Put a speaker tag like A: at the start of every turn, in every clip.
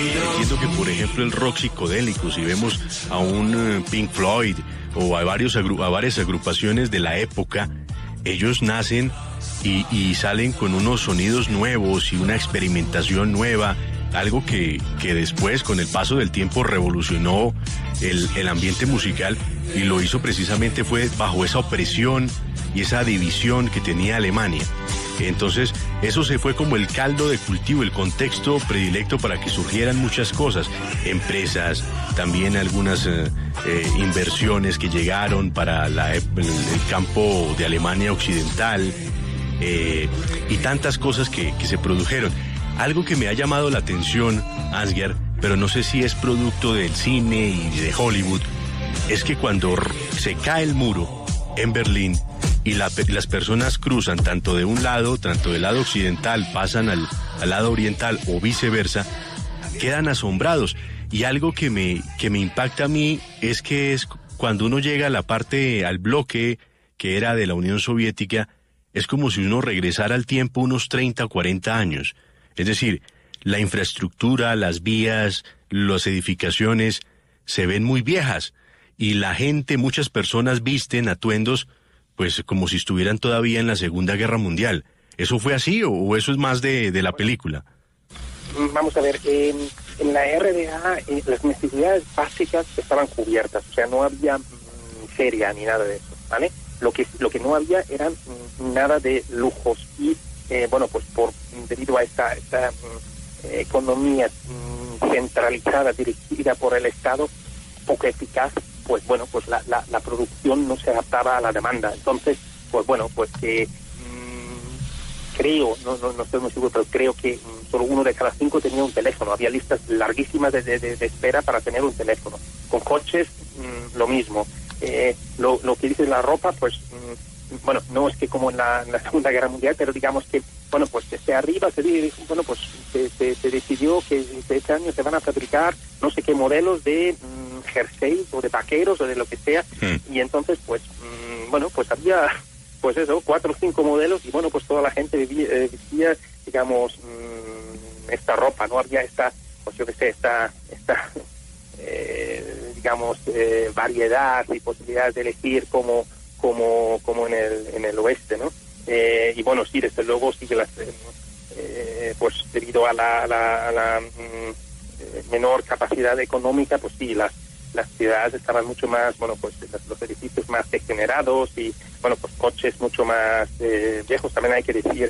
A: Entiendo que, por ejemplo, el rock psicodélico, si vemos a un Pink Floyd o a varias agrupaciones de la época, ellos nacen y salen con unos sonidos nuevos y una experimentación nueva, algo que después, con el paso del tiempo, revolucionó el ambiente musical, y lo hizo precisamente fue bajo esa opresión y esa división que tenía Alemania. Entonces, eso se fue como el caldo de cultivo, el contexto predilecto para que surgieran muchas cosas, empresas, también algunas inversiones que llegaron para el campo de Alemania occidental, y tantas cosas que se produjeron. Algo que me ha llamado la atención, Ansgar, pero no sé si es producto del cine y de Hollywood, es que cuando se cae el muro en Berlín y las personas cruzan tanto de un lado, tanto del lado occidental, pasan al lado oriental o viceversa, quedan asombrados. Y algo que me impacta a mí es que es cuando uno llega a la parte, al bloque que era de la Unión Soviética, es como si uno regresara al tiempo unos 30 o 40 años. Es decir, la infraestructura, las vías, las edificaciones se ven muy viejas, y la gente, muchas personas visten atuendos pues como si estuvieran todavía en la Segunda Guerra Mundial. ¿Eso fue así o eso es más de la película?
B: Vamos a ver, en la RDA las necesidades básicas estaban cubiertas, o sea, no había feria ni nada de eso, ¿vale? Lo que no había eran nada de lujos, y bueno, pues debido a esta economía centralizada, dirigida por el Estado, poco eficaz, pues bueno, pues la producción no se adaptaba a la demanda. Entonces, pues bueno, pues que creo, no estoy muy seguro, pero creo que solo 1 de cada 5 tenía un teléfono. Había listas larguísimas de espera para tener un teléfono. Con coches, lo mismo. Lo que dice la ropa, pues bueno, no es que como en la Segunda Guerra Mundial, pero digamos que, bueno, pues desde arriba se dijo, bueno, pues se decidió que este año se van a fabricar no sé qué modelos de jerseys o de vaqueros o de lo que sea, y entonces pues bueno, pues había pues eso, 4 o 5 modelos, y bueno, pues toda la gente vestía digamos esta ropa, no había esta, pues yo que sé, esta digamos variedad y posibilidades de elegir como en el oeste, ¿no? Y bueno, sí, desde luego sí que pues debido a la menor capacidad económica, pues sí, las ciudades estaban mucho más, bueno, pues los edificios más degenerados, y bueno, pues coches mucho más viejos. También hay que decir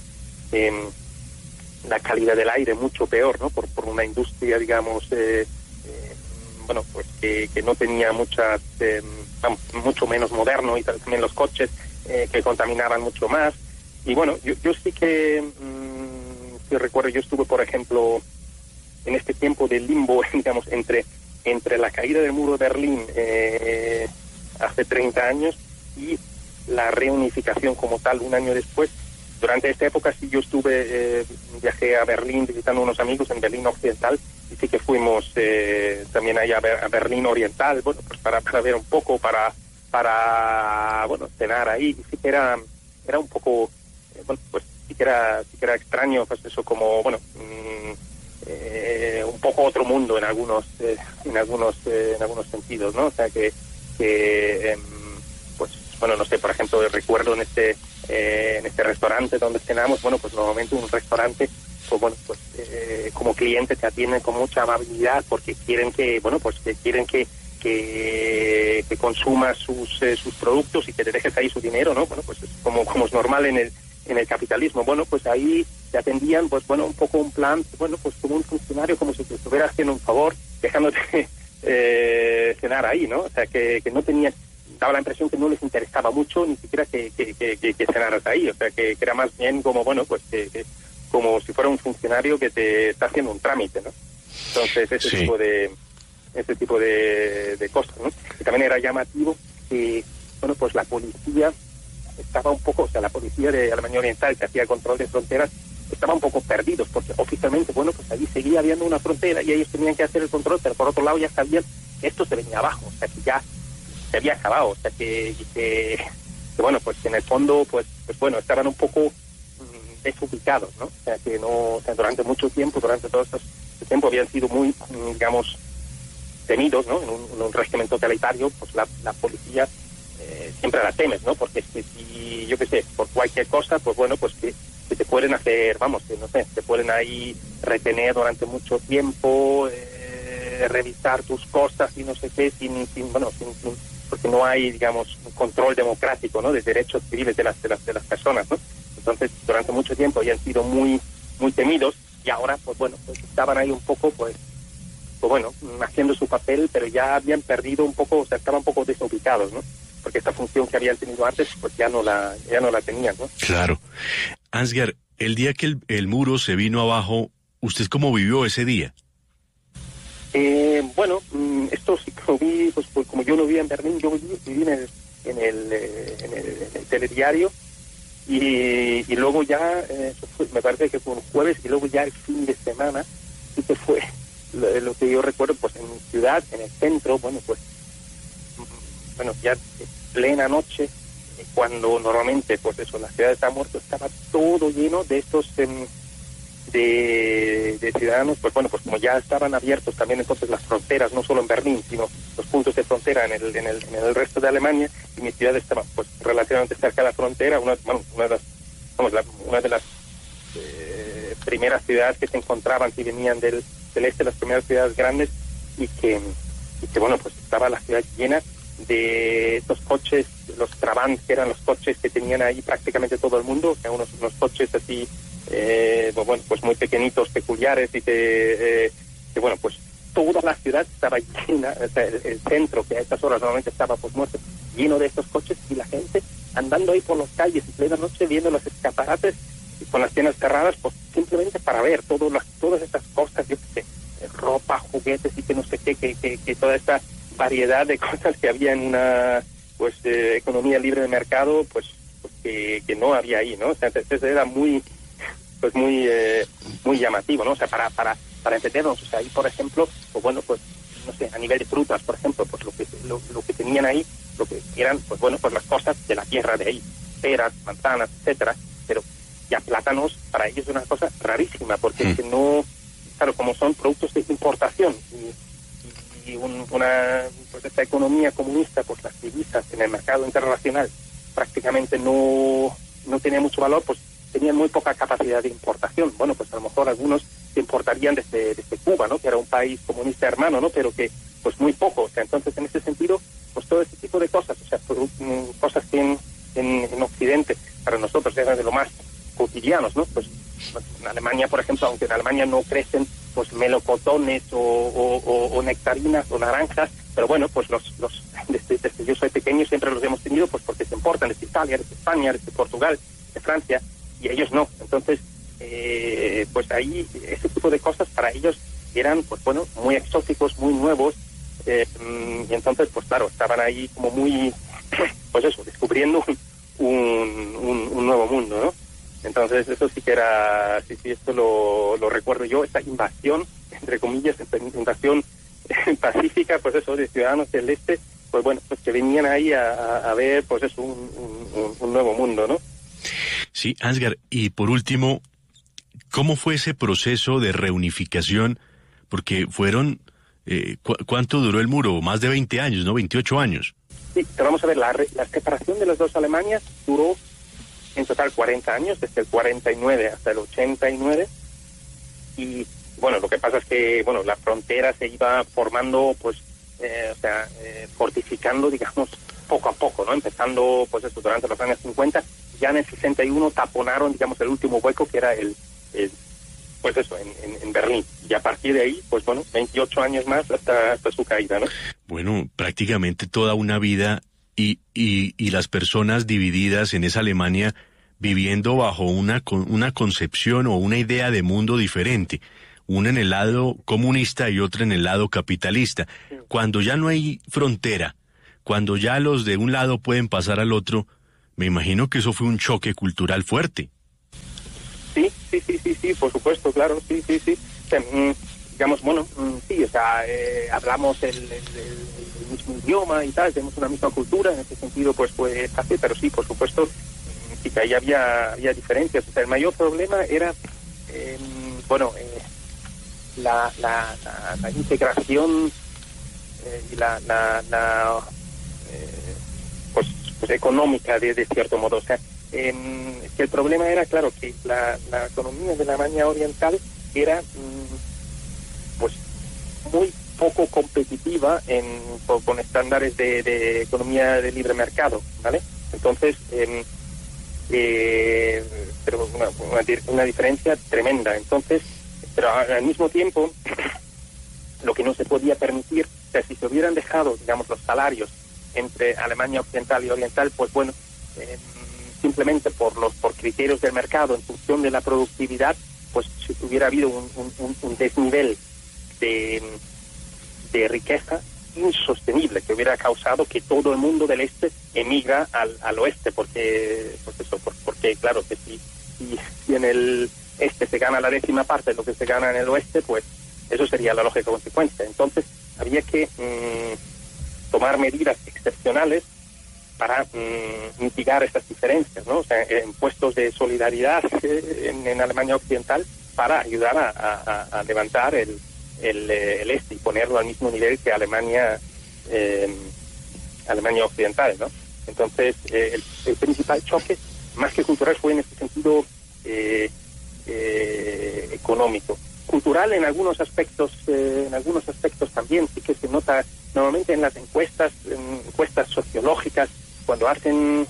B: la calidad del aire mucho peor, ¿no? Por una industria, digamos, bueno, pues que no tenía mucho menos moderno, y también los coches que contaminaban mucho más. Y bueno, yo sí que si recuerdo, yo estuve, por ejemplo, en este tiempo de limbo, digamos, entre la caída del muro de Berlín hace 30 años y la reunificación como tal un año después. Durante esta época sí yo viajé a Berlín visitando unos amigos en Berlín Occidental, y sí que fuimos también allá a Berlín Oriental, bueno, pues para ver un poco, para bueno, cenar ahí. Y sí que era un poco, bueno, pues sí que era extraño, pues eso, como, bueno, un poco otro mundo en algunos sentidos, ¿no? O sea que pues bueno, no sé, por ejemplo, recuerdo en este restaurante donde cenamos, bueno, pues normalmente un restaurante, pues bueno, pues como cliente te atienden con mucha amabilidad, porque quieren que, bueno, pues que quieren que consumas sus productos y que te dejes ahí su dinero, ¿no? Bueno, pues es como es normal en el capitalismo. Bueno, pues ahí te atendían, pues bueno, un poco un plan, bueno, pues como un funcionario, como si te estuvieras haciendo un favor, dejándote cenar ahí, ¿no? O sea, que no tenían, daba la impresión que no les interesaba mucho ni siquiera que cenaras ahí. O sea, que era más bien como, bueno, pues que como si fuera un funcionario que te está haciendo un trámite, ¿no? Entonces ese tipo de cosas, ¿no? Y también era llamativo que, bueno, pues la policía estaba un poco, o sea, la policía de Alemania Oriental, que hacía control de fronteras, estaba un poco perdidos, porque oficialmente, bueno, pues allí seguía habiendo una frontera y ellos tenían que hacer el control, pero por otro lado ya sabían que esto se venía abajo, o sea, que ya se había acabado, o sea, que bueno, pues en el fondo, pues bueno, estaban un poco desubicados, ¿no? O sea, que no, o sea, durante mucho tiempo, durante todos tiempo habían sido muy, digamos, temidos, ¿no? En un régimen totalitario, pues la policía siempre la temes, ¿no? Porque si, yo qué sé, por cualquier cosa, pues bueno, pues que te pueden hacer, vamos, que no sé, te pueden ahí retener durante mucho tiempo, revisar tus cosas y no sé qué, porque no hay, digamos, un control democrático, ¿no? De derechos civiles de las personas, ¿no? Entonces, durante mucho tiempo habían sido muy temidos y ahora, pues bueno, pues estaban ahí un poco, pues bueno, haciendo su papel, pero ya habían perdido un poco, o sea, estaban un poco desubicados, ¿no? Porque esta función que habían tenido antes, pues ya no la tenían, ¿no?
A: Claro. Ansgar, el día que el muro se vino abajo, ¿usted cómo vivió ese día?
B: Bueno, esto sí que lo vi, pues como yo lo vi en Berlín, yo viví en el telediario y luego ya, me parece que fue un jueves y luego ya el fin de semana, sí que fue lo que yo recuerdo, pues en mi ciudad, en el centro, bueno, ya plena noche, cuando normalmente, pues eso, la ciudad está muerta, estaba todo lleno de estos de ciudadanos, pues bueno, pues como ya estaban abiertos también entonces las fronteras, no solo en Berlín, sino los puntos de frontera en el resto de Alemania, y mi ciudad estaba pues relativamente cerca de la frontera, una de las primeras ciudades que se encontraban si venían del este, las primeras ciudades grandes, y que bueno, pues estaba la ciudad llena de estos coches, los Trabant, que eran los coches que tenían ahí prácticamente todo el mundo, o sea, unos coches así, bueno, pues muy pequeñitos, peculiares, y que bueno, pues toda la ciudad estaba llena, o sea, el centro, que a estas horas normalmente estaba pues muerto, lleno de estos coches, y la gente andando ahí por las calles en plena noche, viendo los escaparates, y con las tiendas cerradas, pues simplemente para ver todas estas cosas, yo qué sé, ropa, juguetes y que no sé qué, que toda esta variedad de cosas que había en una economía libre de mercado, pues que no había ahí, ¿no? O sea, entonces era muy llamativo, ¿no? O sea, para entendernos, o sea, ahí por ejemplo, pues bueno, pues no sé, a nivel de frutas, por ejemplo, pues lo que tenían ahí, lo que eran, pues bueno, pues las cosas de la tierra de ahí, peras, manzanas, etcétera, pero ya plátanos para ellos es una cosa rarísima, porque es que no, claro, como son productos de importación y pues esta economía comunista, pues las divisas en el mercado internacional prácticamente no tenía mucho valor, pues tenían muy poca capacidad de importación. Bueno, pues a lo mejor algunos se importarían desde Cuba, ¿no? Que era un país comunista hermano, ¿no? Pero que pues muy poco. O sea, entonces en ese sentido, pues todo ese tipo de cosas, o sea, cosas que en Occidente para nosotros eran de lo más cotidianos, ¿no? Pues en Alemania, por ejemplo, aunque en Alemania no crecen pues melocotones o nectarinas o naranjas, pero bueno, pues desde yo soy pequeño siempre los hemos tenido, pues porque se importan desde Italia, desde España, desde Portugal, de Francia, y ellos no. Entonces, pues ahí ese tipo de cosas para ellos eran, pues bueno, muy exóticos, muy nuevos, y entonces, pues claro, estaban ahí como muy, pues eso, descubriendo un nuevo mundo, ¿no? Entonces eso sí que era, sí, esto lo recuerdo yo, esta invasión, entre comillas, esta invasión pacífica, pues eso, de ciudadanos del este, pues bueno, pues que venían ahí a ver, pues eso, un nuevo mundo, ¿no?
A: Sí, Ansgar, y por último, ¿cómo fue ese proceso de reunificación? Porque fueron, ¿cuánto duró el muro? Más de 20 años, ¿no? 28 años.
B: Sí, pero vamos a ver, la separación de las dos Alemanias duró en total 40 años, desde el 49 hasta el 89, y bueno, lo que pasa es que, bueno, la frontera se iba formando, pues, fortificando, digamos, poco a poco, ¿no? Empezando, pues eso, durante los años 50, ya en el 61 taponaron, digamos, el último hueco, que era pues eso, en Berlín, y a partir de ahí, pues bueno, 28 años más hasta su caída, ¿no?
A: Bueno, prácticamente toda una vida. Y las personas divididas en esa Alemania viviendo bajo una concepción o una idea de mundo diferente, una en el lado comunista y otra en el lado capitalista. Sí. Cuando ya no hay frontera, cuando ya los de un lado pueden pasar al otro, me imagino que eso fue un choque cultural fuerte.
B: Sí, por supuesto, claro, sí. Digamos, bueno, sí, o sea, hablamos el mismo idioma y tal, tenemos una misma cultura, en ese sentido pues fue fácil, pero sí, por supuesto, sí que ahí había diferencias. O sea, el mayor problema era, la integración y pues económica de cierto modo. O sea, que el problema era, claro, que la economía de la Alemania Oriental era pues muy poco competitiva con estándares de economía de libre mercado, ¿vale? Entonces, pero una diferencia tremenda. Entonces, pero al mismo tiempo, lo que no se podía permitir, o sea, si se hubieran dejado, digamos, los salarios entre Alemania Occidental y Oriental, pues bueno, simplemente por criterios del mercado, en función de la productividad, pues si hubiera habido un desnivel de riqueza insostenible que hubiera causado que todo el mundo del este emigra al oeste, porque claro, que si en el este se gana la 10ª parte de lo que se gana en el oeste, pues eso sería la lógica consecuencia. Entonces había que tomar medidas excepcionales para mitigar estas diferencias, ¿no? O sea, en puestos de solidaridad en Alemania Occidental para ayudar a levantar el este y ponerlo al mismo nivel que Alemania Occidental, ¿no? Entonces el principal choque, más que cultural, fue en este sentido económico. Cultural en algunos aspectos también sí que se nota normalmente en las encuestas sociológicas, cuando hacen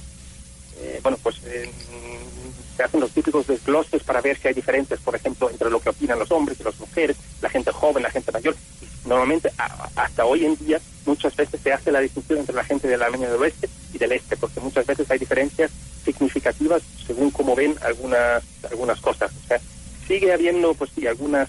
B: se hacen los típicos desgloses para ver si hay diferencias, por ejemplo, entre lo que opinan los hombres y las mujeres, la gente joven, la gente mayor. Normalmente, hasta hoy en día, muchas veces se hace la distinción entre la gente de la Alemania del Oeste y del Este, porque muchas veces hay diferencias significativas según cómo ven algunas cosas. O sea, sigue habiendo, pues sí, algunas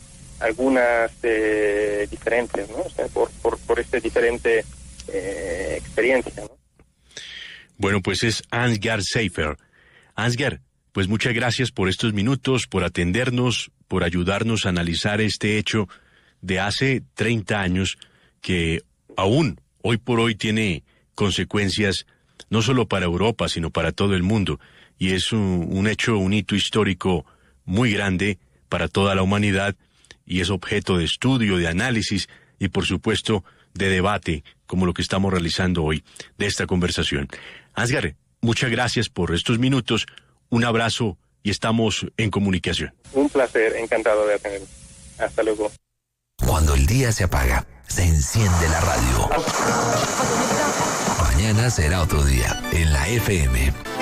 B: diferencias, ¿no? O sea, por esta diferente experiencia, ¿no?
A: Bueno, pues es Ansgar Seifer. Ansgar, pues muchas gracias por estos minutos, por atendernos, por ayudarnos a analizar este hecho de hace 30 años que aún hoy por hoy tiene consecuencias no solo para Europa, sino para todo el mundo. Y es un hecho, un hito histórico muy grande para toda la humanidad y es objeto de estudio, de análisis y, por supuesto, de debate, como lo que estamos realizando hoy, de esta conversación. Ansgar, muchas gracias por estos minutos, un abrazo y estamos en comunicación.
B: Un placer, encantado de tenerlo. Hasta luego.
C: Cuando el día se apaga, se enciende la radio. Mañana será otro día en la FM.